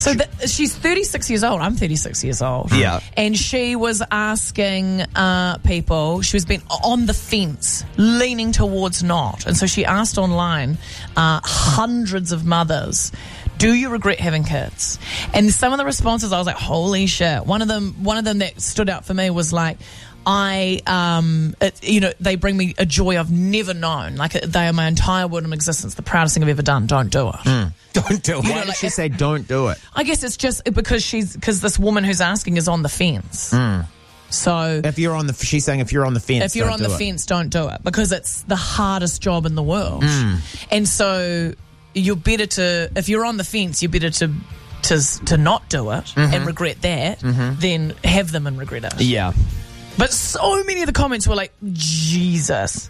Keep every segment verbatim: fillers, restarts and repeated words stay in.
So the, she's thirty-six years old. I'm thirty-six years old. Yeah. And she was asking uh, people, she was been on the fence, leaning towards not. And so she asked online uh, hundreds of mothers, do you regret having kids? And some of the responses, I was like, holy shit. One of them, one of them that stood out for me was like, I, um, it, you know, they bring me a joy I've never known. Like, they are my entire world and existence. The proudest thing I've ever done. Don't do it. Mm. Don't do it. You Why know, did like, she say don't do it? I guess it's just because she's, because this woman who's asking is on the fence. Mm. So if you're on the, she's saying if you're on the fence, if you're don't on do the it. fence, don't do it, because it's the hardest job in the world. Mm. And so you're better to, if you're on the fence, you're better to, to, to not do it Mm-hmm. and regret that Mm-hmm. than have them and regret it. Yeah. But so many of the comments were like, Jesus.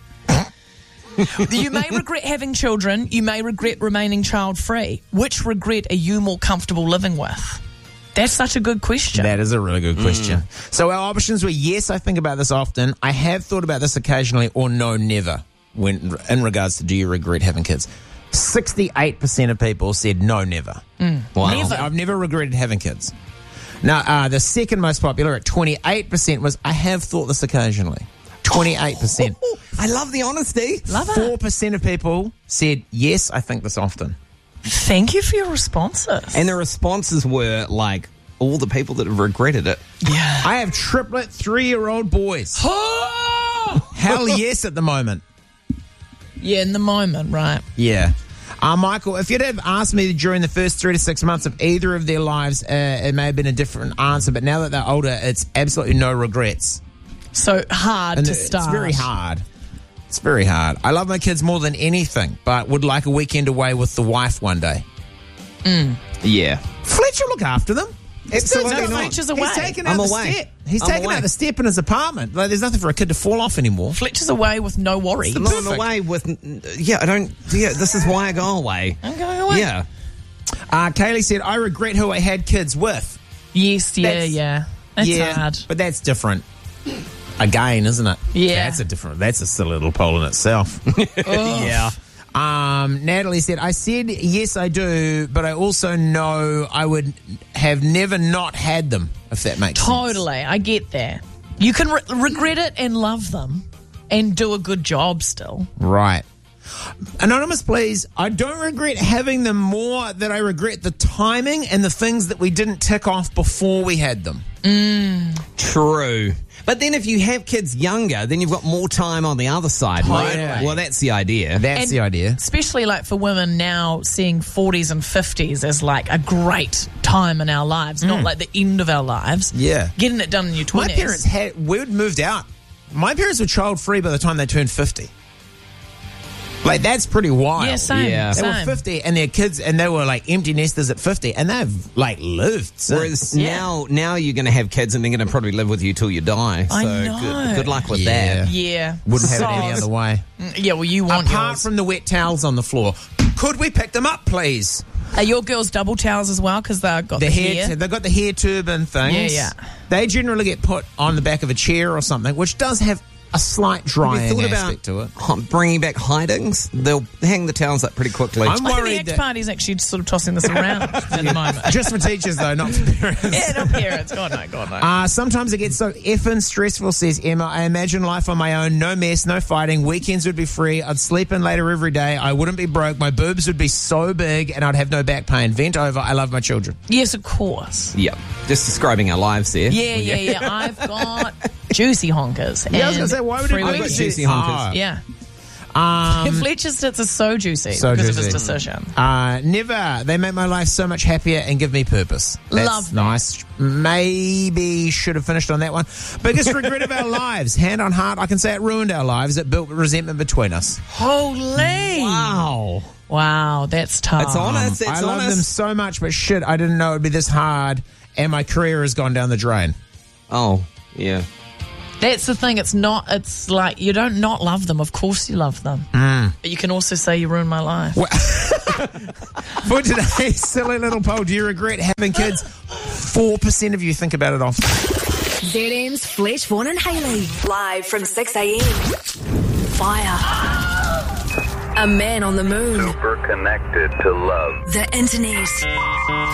You may regret having children. You may regret remaining child-free. Which regret are you more comfortable living with? That's such a good question. That is a really good question. Mm. So our options were yes, I think about this often. I have thought about this occasionally, or no, never. When in regards to do you regret having kids? sixty-eight percent of people said no, never. Mm. Wow. Never. I've never regretted having kids. Now, uh, the second most popular at twenty-eight percent was I have thought this occasionally. twenty-eight percent. I love the honesty. Love it. four percent of people said, yes, I think this often. Thank you for your responses. And the responses were like all the people that have regretted it. Yeah. I have triplet three-year-old boys. Hell yes at the moment. Yeah, in the moment, right. Yeah. Uh, Michael, if you'd have asked me during the first three to six months of either of their lives, uh, it may have been a different answer, but now that they're older, it's absolutely no regrets. So hard And to it's start. very hard. It's very hard. I love my kids more than anything, but would like a weekend away with the wife one day. Mm. Yeah. Fletcher look after them. Absolutely No, not. Fletcher's away. He's taken I'm out the away. step. He's I'm taken away. out the step in his apartment. Like, there's nothing for a kid to fall off anymore. Fletcher's away with no worry. I'm not away with. Yeah, I don't. Yeah, this is why I go away. I'm going away. Yeah. Uh, Kaylee said, I regret who I had kids with. Yes, yeah, That's- yeah. That's yeah, hard. but that's different. Again, isn't it? Yeah. That's a different, that's a silly little poll in itself. Yeah. Um, Natalie said, I said, yes, I do, but I also know I would have never not had them, if that makes sense. Totally, I get that. You can re- regret it and love them and do a good job still. Right. Anonymous, please. I don't regret having them more than I regret the timing and the things that we didn't tick off before we had them. Mm. True. But then if you have kids younger, then you've got more time on the other side, right? Yeah. Well, that's the idea. That's And the idea. Especially like for women now, seeing forties and fifties as like a great time in our lives, not like the end of our lives. Yeah. Getting it done in your My twenties. parents had, we'd moved out. My parents were child-free by the time they turned fifty. Like, that's pretty wild. Yeah, same. Yeah. They same. were fifty, and their kids, and they were like empty nesters at fifty, and they've like lived since. Whereas Yeah. now, now you're going to have kids and they're going to probably live with you till you die. I so know. Good, good luck with Yeah. that. Yeah. Wouldn't have So- it any other way. Yeah, well, you want Apart yours. from the wet towels on the floor, could we pick them up, please? Are your girls double towels as well? Because they've got the, The hair, hair. t- they've got the hair turban things. Yeah, yeah. They generally get put on the back of a chair or something, which does have a slight Have you drying thought aspect about to it. h- bringing back hidings? They'll hang the towels up pretty quickly. I'm I think the worried X that- Party's actually sort of tossing this around at the moment. Just for teachers, though, not for parents. Yeah, not parents. God no, God no. Uh, sometimes it gets so effing stressful, says Emma. I imagine life on my own, no mess, no fighting. Weekends would be free. I'd sleep in later every day. I wouldn't be broke. My boobs would be so big and I'd have no back pain. Vent over. I love my children. Yes, of course. Yeah. Just describing our lives there. Yeah, yeah, yeah. I've got juicy honkers. Yeah, I was and going to say, why would free it I've be got weekends. juicy honkers. Ah. Yeah. Um, Fletcher's tits are so juicy So because of juicy. his decision. Uh, never. They make my life so much happier and give me purpose. That's Love that. nice. Maybe should have finished on that one. Biggest regret of our lives. Hand on heart, I can say it ruined our lives. It built resentment between us. Holy. Wow. Wow, that's tough. It's honest. It's I love honest. them so much, but shit, I didn't know it would be this hard, and my career has gone down the drain. Oh, yeah. That's the thing. It's not, it's like, you don't not love them. Of course you love them. Mm. But you can also say you ruined my life. For today's silly little poll, do you regret having kids? four percent of you think about it often. Z M's Fletch, Vaughan and Hayley. Live from six a.m. Fire. A man on the moon. Super connected to love. The internet.